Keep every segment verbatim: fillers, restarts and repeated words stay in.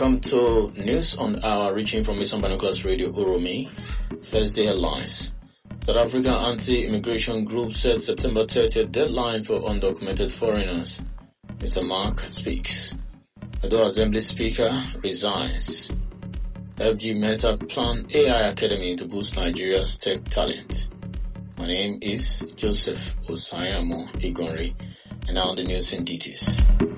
Welcome to News on the Hour, reaching from Mission Binoculars Radio Uromi. Thursday headlines. South Africa anti-immigration group set September thirtieth deadline for undocumented foreigners. Mister Mark speaks. Edo Assembly Speaker resigns. F G Meta plan A I Academy to boost Nigeria's tech talent. My name is Joseph Osayamo Igonri, and now the news in details.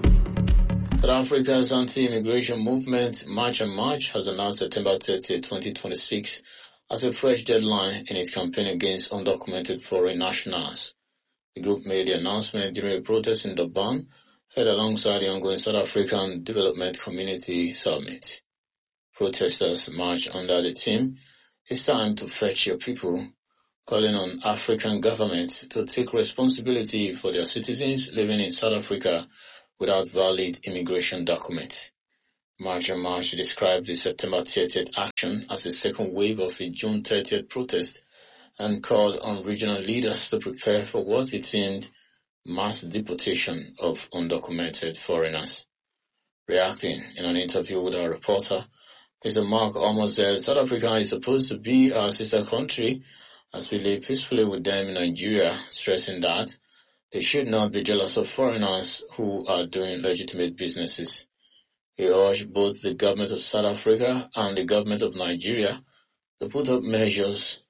South Africa's anti-immigration movement, March and March, has announced September thirtieth, twenty twenty-six as a fresh deadline in its campaign against undocumented foreign nationals. The group made the announcement during a protest in Durban, held alongside the ongoing South African Development Community Summit. Protesters marched under the theme, "It's time to fetch your people," calling on African governments to take responsibility for their citizens living in South Africa without valid immigration documents. March and March described the September thirtieth action as a second wave of the June thirtieth protest and called on regional leaders to prepare for what it deemed mass deportation of undocumented foreigners. Reacting in an interview with our reporter, Mister Mark almost said South Africa is supposed to be our sister country as we live peacefully with them in Nigeria, stressing that they should not be jealous of foreigners who are doing legitimate businesses. He urged both the government of South Africa and the government of Nigeria to put up measures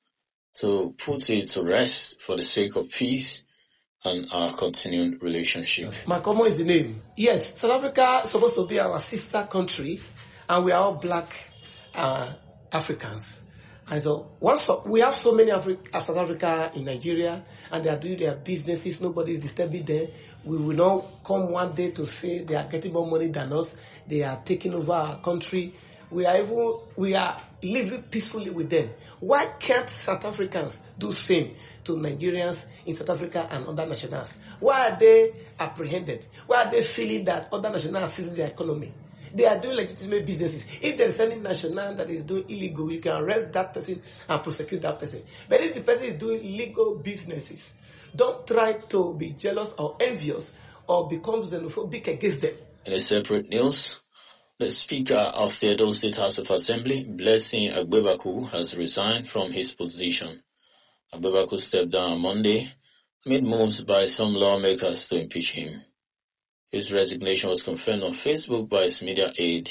to put it to rest for the sake of peace and our continued relationship. Makomo is the name. Yes, South Africa is supposed to be our sister country, and we are all black uh, Africans. And so once we have so many Afri- South Africa in Nigeria, and they are doing their businesses, nobody is disturbing them. We will not come one day to say they are getting more money than us. They are taking over our country. We are even we are living peacefully with them. Why can't South Africans do same to Nigerians in South Africa and other nationals? Why are they apprehended? Why are they feeling that other nationals seize their economy? They are doing legitimate businesses. If there is any national that is doing illegal, you can arrest that person and prosecute that person. But if the person is doing legal businesses, don't try to be jealous or envious or become xenophobic against them. In a separate news, the Speaker of the Edo State House of Assembly, Blessing Agbebaku, has resigned from his position. Agbebaku stepped down on Monday amid moves by some lawmakers to impeach him. His resignation was confirmed on Facebook by his media aide,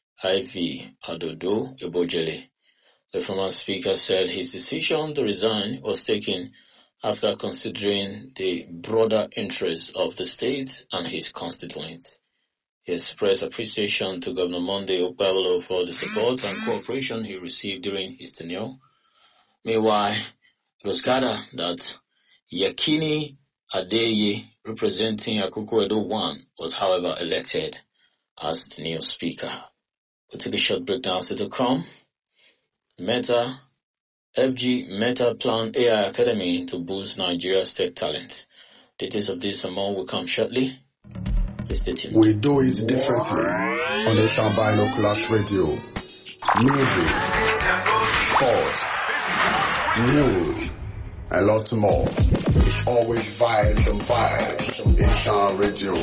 Ivy Adodo Ebojele. The former speaker said his decision to resign was taken after considering the broader interests of the state and his constituents. He expressed appreciation to Governor Monday Okpebholo for the support and cooperation he received during his tenure. Meanwhile, it was gathered that Yakini Adeye, representing Akoko Edo one, was however elected as the new speaker. We'll take a short break now. Still to come. Meta, F G Meta plan A I Academy to boost Nigeria's tech talent. Details of this and more will come shortly. Please stay tuned. We do it differently on the Mission Binoculars Radio. Music, sports, news, a lot more. It's always vibes and vibes in Sound Radio.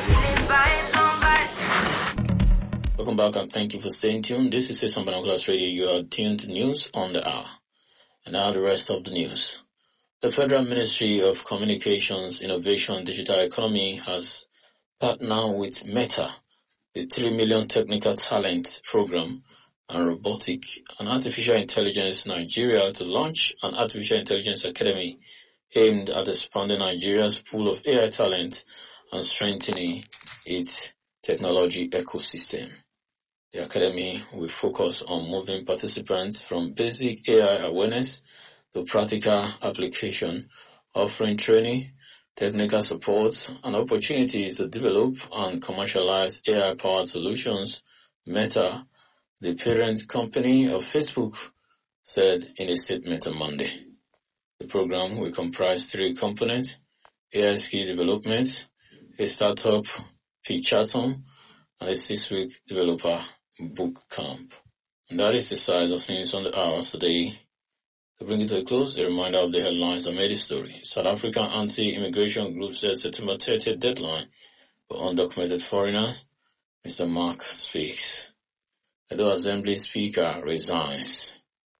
Welcome back and thank you for staying tuned. This is Mission Binoculars Radio. You are tuned to News on the Hour. And now the rest of the news. The Federal Ministry of Communications, Innovation and Digital Economy has partnered with Meta, the three million Technical Talent Program, and Robotic and Artificial Intelligence Nigeria to launch an Artificial Intelligence Academy aimed at expanding Nigeria's pool of A I talent and strengthening its technology ecosystem. The Academy will focus on moving participants from basic A I awareness to practical application, offering training, technical support, and opportunities to develop and commercialize A I-powered solutions. Meta, the parent company of Facebook, said in a statement on Monday. The program will comprise three components: A I skill development, a startup pitchathon, and a six-week developer boot camp. And that is the size of News on the Hour today. To bring it to a close, a reminder of the headlines that made the story. South African anti-immigration group said September thirtieth deadline for undocumented foreigners. Mister Mark speaks. Edo Assembly Speaker resigns.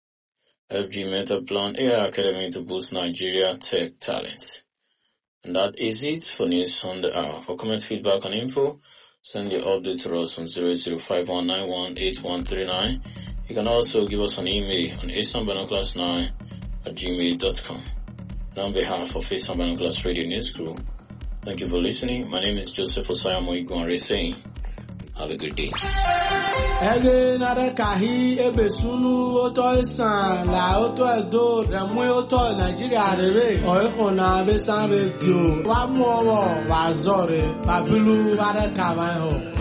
F G Meta plan A I Academy to boost Nigeria tech talent. And that is it for News on the Hour. For comment, feedback, and info, send your update to us on zero zero five one nine one eight one three nine. You can also give us an email on eastern binoculars nine at gmail dot com. And on behalf of Eastern Binoculars Radio News Crew, thank you for listening. My name is Joseph Osayamo Igwanre saying, have a good day. Ege nare kahi ebe sunu oto isan la oto edo remu oto Nigeria rebe oiko na besan radio wa muowo wa zore babilu ware kaman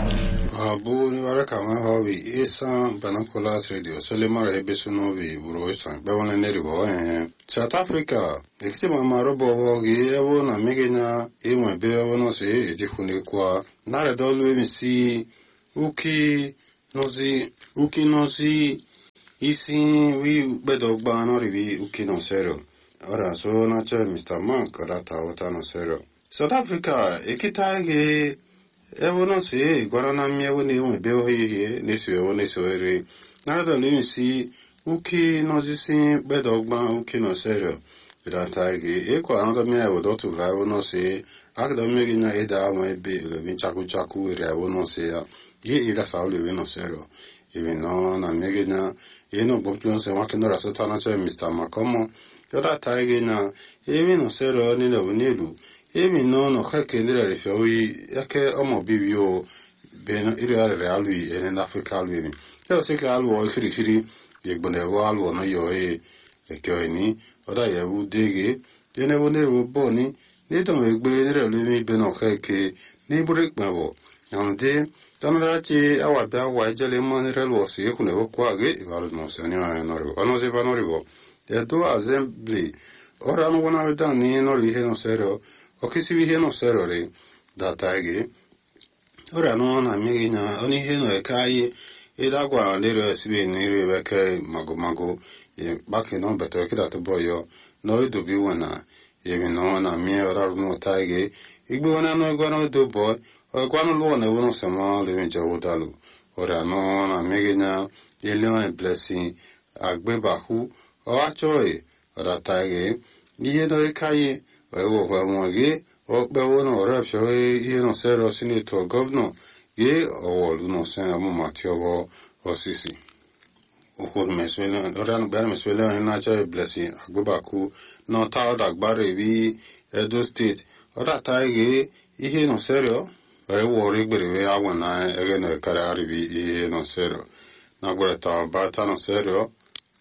ho abu ni ware kaman ho bi Eastern Binoculars Radio Solomon ebe sunu bi buro isan be wona ne ribo eh South Africa ekiti mama robo ho ge ewo na megena enwe be wono se edi khune kwa nare dolu emisi uki nozi uki nozi isi wi bedogba no rivi uki no sero ora so na che Mister Mark rata ota no sero South Africa ekita ge ewo no se gwara na mi ewo ne enwe be ho ye ne so ewo ne so ere nare dolu emisi uki nozi si bedogba uki no sero rata ge e kwa anga mi ewo do tu ga no se agda mi gi na eda mo ebe le bin chaku chaku ere ewo no se ya ye ila sauli vino sero even no na megena ye no bopion se wakendo la sota na se Mister Makomo yora taige na ye vino sero ni le unilu ye no no khake ndira le fioyi yake omo bibio beno ile real wi en Africa lwi yo se ka alwo khiri khiri ye gbone wo alwo no yo e e kyo ni oda ye bu dege ye ne woni ro boni ni to me gbe ni re lwi beno khake ni break mawo ande Tanrachi awa bia wa jele monere lo si kune wo kwage ivalu no se ni no ro ono se va no ro e do assembly ora no wana veda ni no ri he no sero o che si vi he no sero re da tagi ora no na mi na oni he no e kai e da gwa le ro si bi ni ri be ke mago mago e ba ke no beto ke da to boyo no do bi wana e mi no na mi ora no tagi igbo wana no gwa no do boy o kwano lo na wono sama le nja wodalu ora no na megena yele on blessing agbe bahu o achoe ora tage niye no kai o wo wa mo ge o be wono ora fyo ye no sero sinito governor ye o lu no sa mo matio o sisi o ko meswela ora no ber meswela na choe blessing agbe baku no ta da gbare bi Edo State ora tage ihe no sero e wori gbere awa na ege no kare aribi ihe no sero na gbere ta bata no sero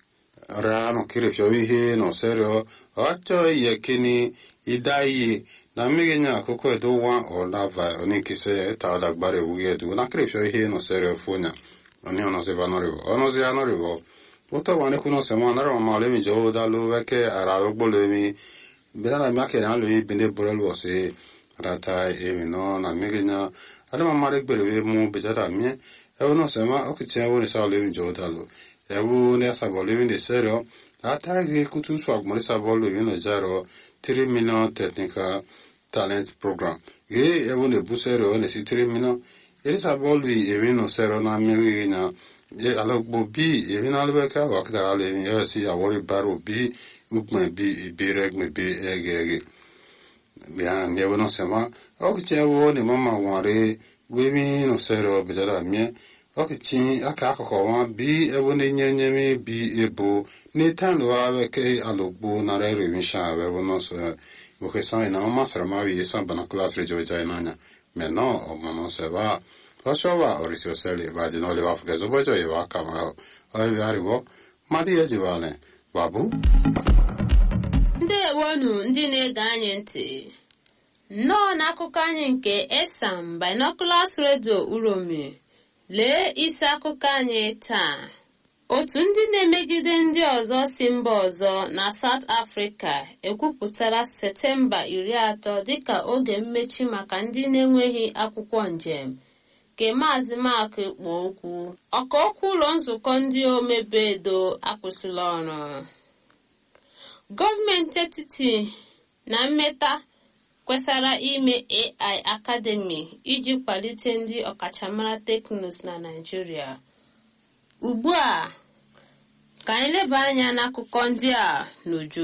ra no kire fyo ihe no sero acho ye kini idai na migenya akoko edo wa o lava oni kise ta da gbare wuye du na kire fyo ihe no sero funya oni ono se vanorivo ono se anorivo Oto wane kuno sema na ro ma le mi jo da lo weke ara ro gbole mi bela na ma ke na lo yi binde borel wo se rata e no na megenya ada ma mare gbere we mu bejara mi e wono sema o ke tia woni sa le mi jo da lo e wo ne sa bo le mi de sero ata ge kutu so agmore sa bo le mi no jaro three million technical talent program ge e wo ne bu sero ne si three million e sa bo lui e mi no sero na mi na ye alogbo bi e mi na le ka wa ka le mi e si awori baro bi ukme bi bi regme bi ege ege bia ne wono sema o ke tia wo ne mama ware we mi no sero bejara mi o ke tin aka akoko wa bi e wo ne nyenye mi bi ebo ni tan lo ave ke alogbo na re re mi sha we wono so wo ke sai na mama sera ma wi Eastern Binoculars Radio jainanya me no o mama se va o so va o risio sele va di no le va fuga zo bojo e va kama o vi arrivo ma di e jivale babu ndewonu ndị na-ege anyị ntị nnọọ n'akụkọ anyị nke Eastern Binoculars Radio Uromi lee isi akụkọ anyị taa otu ndị na-emegide ndị ọzọ si mba ọzọ na South Africa ekwupụtara Septemba iri atọ dịka oge mmechi maka ndị na-enweghị akwụkwọ njem ke Maazị Mark kpọ okwu ọka okwu ụlọ nzukọ ndị omebe edo akwụsịla ọrụ gọọmenti etiti na mmeta kwesara ime A I Academy iji kwalite ndị ọkachamara teknụzụ na Nigeria ugbu a ka anyị leba anya n'akụkọ ndị a n'uju.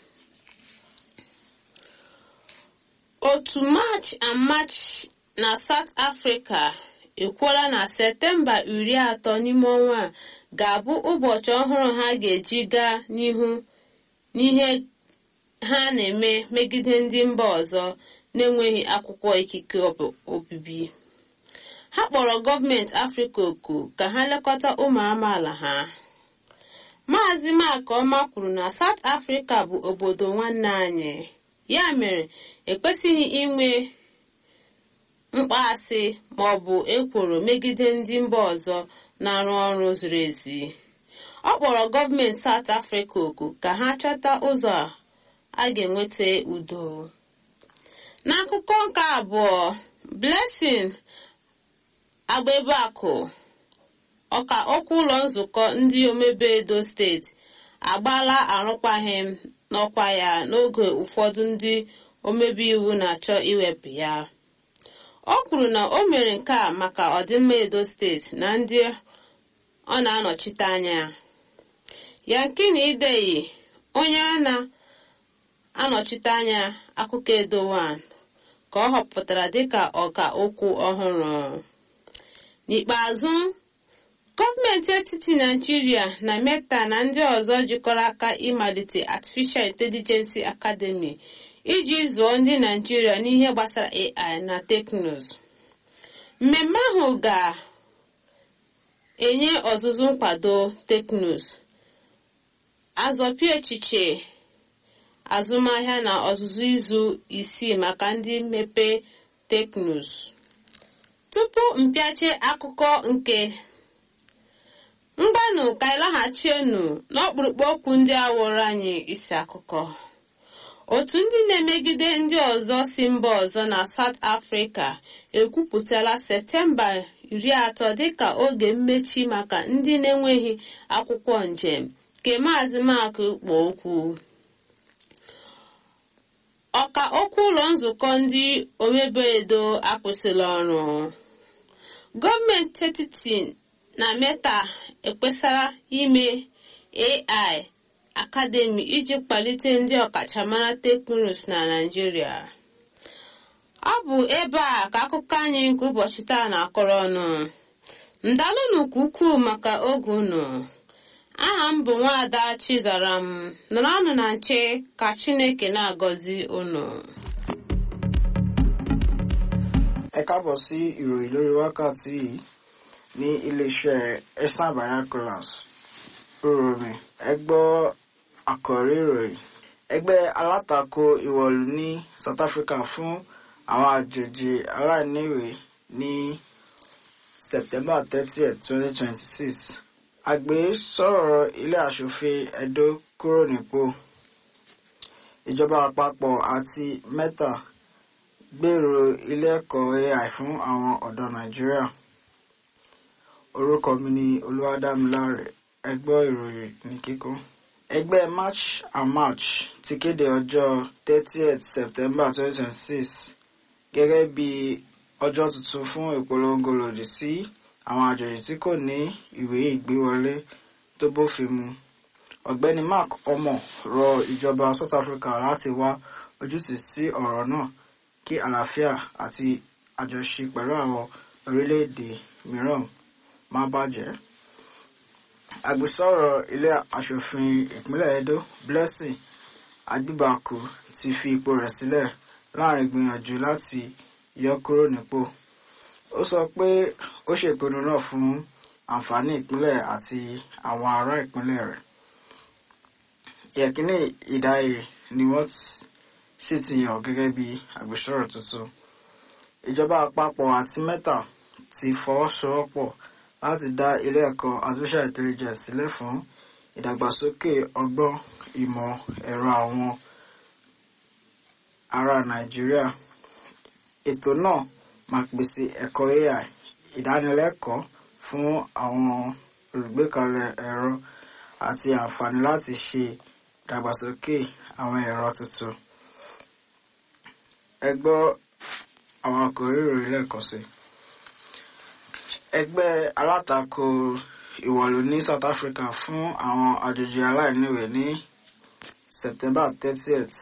Otu March and March na South Africa ekwuola na Septemba iri atọ n'ime ọnwa a ga-abụ ụbọchị ọhụrụ ha ga-eji gaa n'ihu n'ihe ha na-eme megide ndị mba ọzọ na-enweghị akwụkwọ ikike obibi. Ha kpọrọ gọọmenti Afrịka oku ka ha lekọta ụmụ amaala ha. Maazị Makoma kwuru na South Africa bụ obodo nwanne anyị, ya mere ekwesịghị inwe mkpaasị ma ọ bụ ekworo megide ndị mba ọzọ na-arụ ọrụ ziri ezi. Ọ kpọrọ gọọmenti South Africa oku ka ha chọta ụzọ a ga-enweta udo. N'akụkọ nke abụọ, Blessing Agbebeakụ, ọka okwu ụlọ nzukọ ndị omebe Edo steeti, agbaala arụkwaghịm n'ọkwa ya n'oge ụfọdụ ndị omebe iwu na-achọ iwepụ ya. O kwuru na o mere nke a maka ọdịmma Edo steeti na ndị ọ na-anọchite anya. Yankini Ideyi, onye a na-anọchite anya akụkọ Edo one, ka ọ họpụtara dịka ọka okwu ọhụrụ. N'ikpeazụ, gọọmenti etiti Naịjirịa na Meta na ndị ọzọ jikọrọ aka ịmalite Artificial Intelligence Academy iji zụọ ndị Naịjirịa n'ihe gbasara A I na teknụzụ. Mmemme ahụ ga-enye ọzụzụ nkwado teknụzụ, azọpị echiche azụmahịa na ọzụzụ izu isii maka ndị mmepe teknụzụ. Tupu mpịache akụkọ nke mgbanụ ka ịlaghachienu n'ọkpụrụkpụ okwu ndị a wụrụ anyị isi akụkọ. Otu ndị na-emegide ndị ọzọ si mba ọzọ na South Africa ekwupụtala Septemba iri atọ dịka oge mmechi maka ndị na-enweghị akwụkwọ njem, nke Maazị Mark kpọ okwu. Ọka okwu ụlọ nzukọ ndị omebe Edo akwụsịla ọrụ. Gọọmenti etiti na Meta ekpesara ime A I Academy iji kwalite ndị ọkachamara teknụzụ na Naịjirịa. Ọ bụ ebe a ka akụkọ anyị nke ụbọchị taa na-akọrọ ọnụ. Ndalụnụ ka ukwuu maka oge unu. Aha m bụ Nwaada Chizaram. Nọrọnụ na nche ka Chineke na-agọzi unu. Ẹ káàbọ̀ sí ìròyìn lórí wákàtí yìí ní iléeṣẹ́ Eastern Binoculars Uromi. Ẹ gbọ́ àkọ́rí ìròyìn. Ẹgbẹ́ alátakò ìwọ̀lú ní South Africa fún àwọn àjèjì aláìníwèé ní September thirtieth twenty twenty-six. Àgbé sọ̀rọ̀ ilé aṣòfin Edo kúrò nípò. Ìjọba àpapọ̀ àti Meta gbèrò ilé ẹ̀kọ́ A I fún àwọn ọ̀dọ́ Nàìjíríà. Orúkọ mi ni Olúwadámiláre. Ẹ gbọ́ ìròyìn ní kíkún. Ẹgbẹ́ March and March ti kéde ọjọ́ thirtieth September twenty twenty-six gẹ́gẹ́ bí ọjọ́ tuntun fún ìpolongo lòdì sí àwọn àjèjì tí kò ní ìwé ìgbéwọlé tó bófin mu. Ọ̀gbẹ́ni Mark Omo rọ ìjọba South Africa láti wá ojútùú sí ọ̀rọ̀ náà kí àlàáfíà àti àjọṣe pẹ̀lú àwọn orílẹ̀-èdè mìíràn má bàjẹ́. Agbẹjọ́rò ilé aṣòfin ìpínlẹ̀ Edo, Blessing Agbebeakụ, ti fi ipò rẹ̀ sílẹ̀ láàrin ìgbìyànjú láti yọ kúrò nípò. Ó sọ pé ó ṣe ìpinnu náà fún àǹfààní ìpínlẹ̀ àti àwọn ará ìpínlẹ̀ rẹ̀. Yẹ̀kínní Ìdáyè ni wọ́n sì ti yàn gẹ́gẹ́ bí agbẹjọ́rò tuntun. Ìjọba àpapọ̀ àti Meta ti fọwọ́sowọ́pọ̀ láti dá ilé ẹ̀kọ́ Artificial Intelligence sílẹ̀ fún ìdàgbàsókè ọgbọ́n ìmọ̀ ẹ̀rọ àwọn ará Nàìjíríà. Ètò náà máa pèsè ẹ̀kọ́ A I, ìdánilẹ́kọ̀ọ́ fún àwọn olùgbékalẹ̀ ẹ̀rọ àti àǹfààní láti ṣe ìdàgbàsókè àwọn ẹ̀rọ tuntun. Ẹ gbọ́ àwọn àkòrí ìròyìn lẹ́ẹ̀kan sí. Ẹgbẹ́ alátakò ìwọ̀lú ní South Africa fún àwọn àjòjì aláìníwèé ní September thirtieth.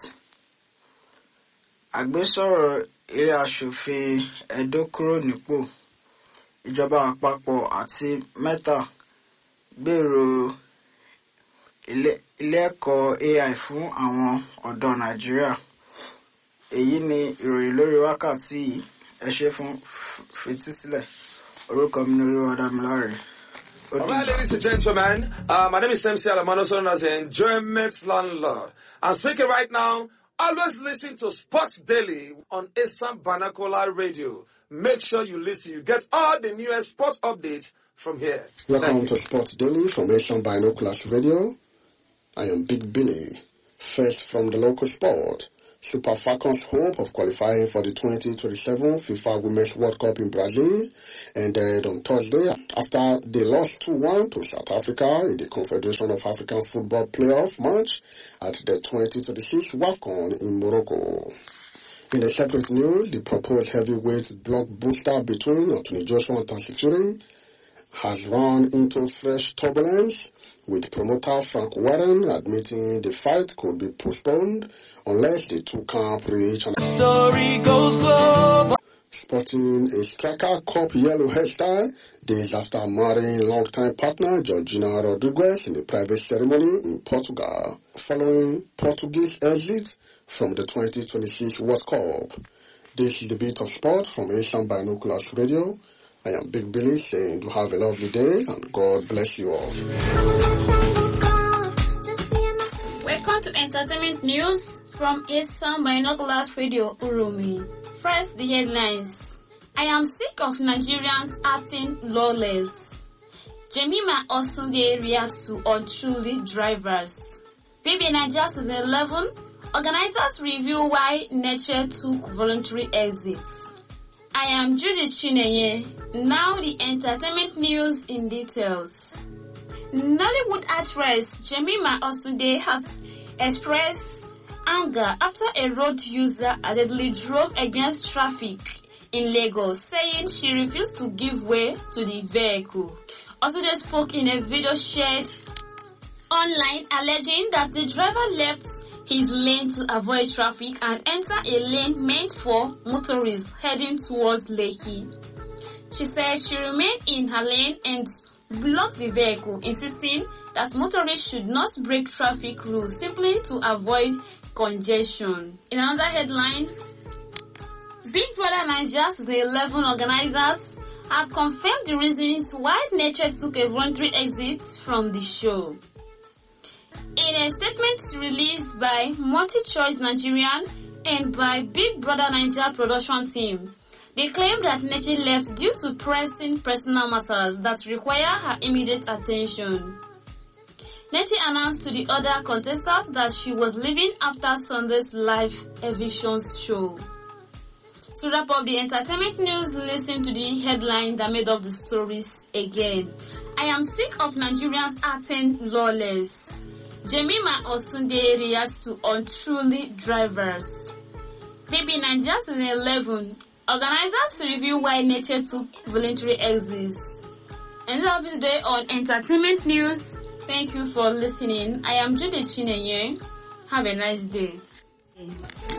Àgbésọ̀rọ̀ ilé aṣòfin Edo kúrò nípò. Ìjọba àpapọ̀ àti Meta gbèrò ilé ẹ̀kọ́ A I fún àwọn ọ̀dọ́ Nàìjíríà. Èyí ni ìròyìn lórí wákàtí yìí. Ẹ ṣé fún fetísílẹ̀. Orúkọ mi ni Olúwadámiláre. All right, ladies and gentlemen, uh, my name is M C Alamano, known as the Enjoyment Landlord. I'm speaking right now. Always listen to Sports Daily on Esan Banakola Radio. Make sure you listen. You get all the newest sports updates from here. Welcome to Sports Daily from Asian Binoculars Radio. I am Big Billy. First from the local sport. Super Falcons' hope of qualifying for the twenty twenty-seven FIFA Women's World Cup in Brazil ended on Thursday after they lost two one to South Africa in the Confederation of African Football playoff match at the twenty twenty-six WAFCON in Morocco. In a separate news, the proposed heavyweight blockbuster between Anthony Joshua and Tyson Fury has run into fresh turbulence, with promoter Frank Warren admitting the fight could be postponed unless the two camps reach an story goes global. Sporting a striker cup yellow hairstyle days after marrying longtime partner Georgina Rodriguez in a private ceremony in Portugal, following Portuguese exit from the twenty twenty-six World Cup. This is the Beat of Sport from Asian Binoculars Radio. I am Big Billy saying to have a lovely day and God bless you all. Welcome to Entertainment News from Asian Binoculars Radio Uromi. First, the headlines. I am sick of Nigerians acting lawless. Jemima Osunde reacts to unruly drivers. Baby Niger Season eleven, organizers review why Nature took voluntary exits. I am Judith Chinenye. Now the entertainment news in details. Nollywood actress Jemima Osunde has expressed anger after a road user allegedly drove against traffic in Lagos, saying she refused to give way to the vehicle. Osunde spoke in a video shared online alleging that the driver left his lane to avoid traffic and entered a lane meant for motorists heading towards Lekki. She said she remained in her lane and blocked the vehicle, insisting that motorists should not break traffic rules simply to avoid congestion. In another headline, Big Brother Naija Season eleven organizers have confirmed the reasons why Nature took a voluntary exit from the show. In a statement released by Multi-Choice Nigerian and by Big Brother Naija production team, they claim that Nature left due to pressing personal matters that require her immediate attention. Nature announced to the other contestants that she was leaving after Sunday's live Evisions show. To wrap up the entertainment news, listen to the headline that made up the stories again. I am sick of Nigerians acting lawless. Jemima Osunde reacts to unruly drivers. Baby Niger Season eleven, organizers review why Nature took voluntary exits. And that will be today on Entertainment News. Thank you for listening. I am Judith Chinenye. Have a nice day.